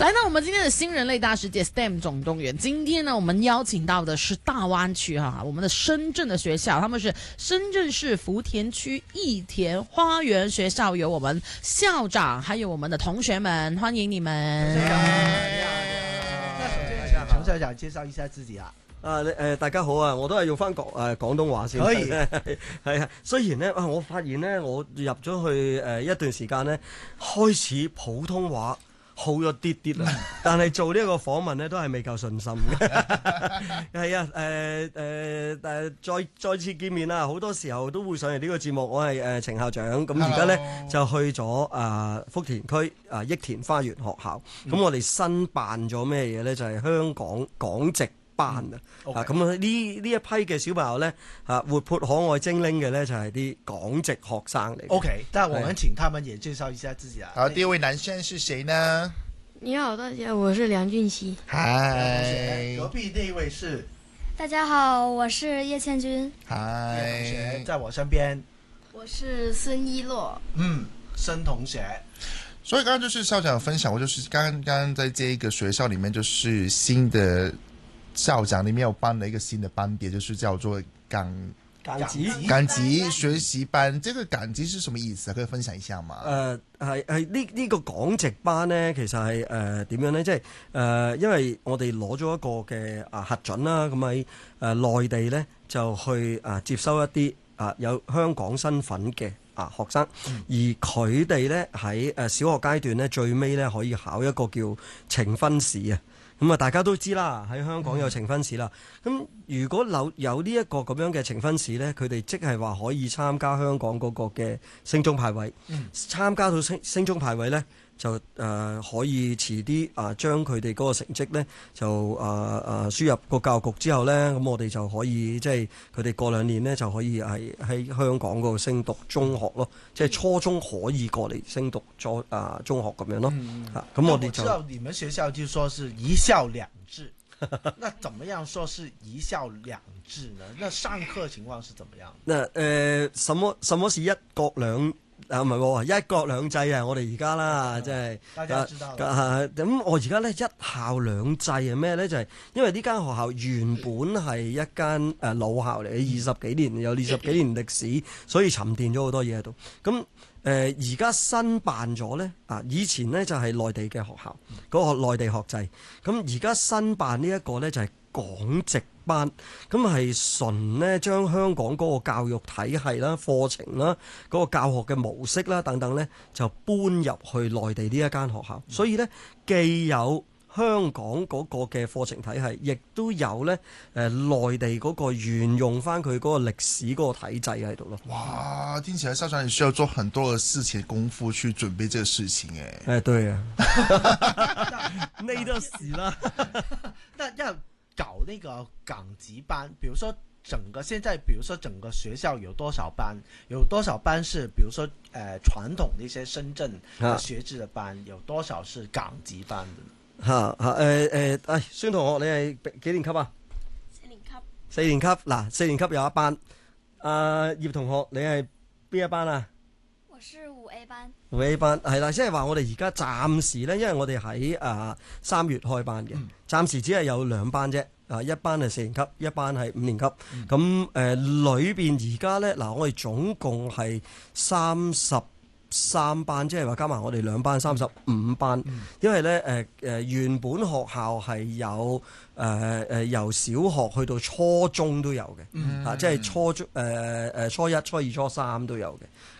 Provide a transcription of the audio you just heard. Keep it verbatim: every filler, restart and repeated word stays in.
来到我們今天的新人類大世界 S T E M 總動員，今天呢，我們邀請到的是大灣區哈，我們的深圳的學校，他們是深圳市福田區益田花園學校，有我們校長，還有我們的同學們，歡迎你們。 你好，你好，那首先，陳校長介紹一下自己啊。 啊，誒、呃、大家好啊！我都係用翻廣誒廣東話先。可以係啊，雖然咧啊，我發現咧，我入咗去誒、呃、一段時間咧，開始普通話好咗啲啲啦，但係做呢一個訪問咧都係未夠信心嘅。係啊，誒誒誒，再再次見面啦！好多時候都會上嚟呢個節目，我係誒程校長，咁而家咧就去咗啊、呃、福田區啊益田花園學校，咁、嗯、我哋新辦咗咩嘢咧？就係、是、香港港籍班啊，啊咁啊呢呢一批嘅小朋友咧，啊活潑可愛精靈嘅咧就係啲港籍學生嚟。 OK，但我們請他們也介紹一下自己啊。 好，第一位男生是誰呢？ 你好，大家，我是梁俊熙。 嗨。 隔壁那一位是？ 大家好，我是葉倩君。 嗨。 在我身邊， 我是孫一諾。 嗯，孫同學。 所以剛剛就是校長分享過，就是剛剛在這一個學校裡面，就是新的校長裡面有辦了一個新的班別，就是叫做港港籍港籍學習班。這個港籍是什麼意思啊？可以分享一下嗎？ 誒係係呢呢個港籍班呢，其實係誒點樣呢？即係誒、呃，因為我哋攞咗一個嘅啊核准啦，咁喺誒內地呢，就去啊接收一啲啊有香港身份嘅啊學生，嗯、而佢哋呢，喺誒小學階段呢，最尾呢可以考一個叫呈分試啊。咁啊，大家都知啦，喺香港有呈分試啦。咁、嗯、如果有有呢一個咁樣嘅呈分試呢，佢哋即係話可以參加香港嗰個嘅升中派位。嗯、參加到升升中派位呢，就誒、呃、可以遲啲啊，將佢哋嗰個成績呢，就啊啊輸入個教育局之後呢，咁我哋就可以即係佢哋過兩年呢，就可以係喺香港嗰度升讀中學咯，即係初中可以過嚟升讀咗啊中學咁樣咯。咁、嗯啊、我哋就知道你們學校就說是一校兩制，那怎麼樣說是一校兩制呢？那上課情況是怎麼樣？ 嗱誒、呃，什麼什麼是一國兩？啊，唔係喎，一國兩制啊！我哋而家啦，即係大家知道。 咁、啊、我而家咧一校兩制係咩咧？就係、是、因為呢間學校原本係一間誒、呃、老校嚟嘅，二十幾年有二十幾年歷史，所以沉澱咗好多嘢喺度。咁誒而家新辦咗咧啊！以前咧就係內地嘅學校，嗰、那個內地學制。咁而家新辦呢一個咧就係港籍班，咁係純呢將香港嗰個教育體系啦、課程啦、嗰、那個教學嘅模式啦等等呢，就搬入去內地呢一間學校，所以呢，既有香港嗰個嘅課程體系，亦都有呢誒、呃、內地嗰個沿用翻佢嗰個歷史嗰個體制喺度咯。 哇！聽起來校長你需要做很多嘅事情功夫去準備這個事情誒。誒、 哎，對啊，呢都是啦。 那要搞那個港籍班，比如說整個現在，比如說整個學校有多少班？有多少班是，比如說誒、呃、傳統的一些深圳學制的班，有多少是港籍班的？ 嚇嚇誒誒，誒孫同學，你係幾年級啊？ 四年級。 四年級嗱，四年級有一班。阿葉同學，你係邊一班啊？ 我是五 A 班。 五 A 班係啦，即係話我哋而家暫時咧，因為我哋喺啊三月開班嘅，暫時只係有兩班啫。啊，一班係四年級，一班係五年級。咁誒、嗯，裏邊而家咧嗱，我哋總共係三十三班，即係話加埋我哋兩班三十五班。嗯、因為咧誒誒，原本學校係有誒誒、呃、由小學去到初中都有嘅，嗯、啊，即係初中誒誒初一、初二、初三都有嘅。